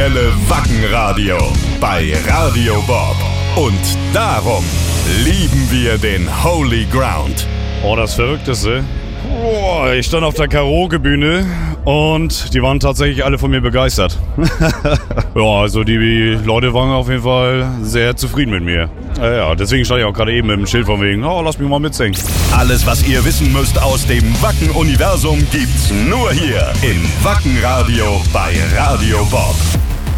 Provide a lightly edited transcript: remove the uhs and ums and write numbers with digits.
offizielle Wackenradio bei Radio Bob. Und darum lieben wir den Holy Ground. Oh, das Verrückteste. Boah, ich stand auf der Karaoke-Bühne und die waren tatsächlich alle von mir begeistert. Ja, also die Leute waren auf jeden Fall sehr zufrieden mit mir. Ja, deswegen stand ich auch gerade eben mit dem Schild von wegen, oh, lass mich mal mitsingen. Alles, was ihr wissen müsst aus dem Wacken-Universum, gibt's nur hier im Wackenradio bei Radio Bob.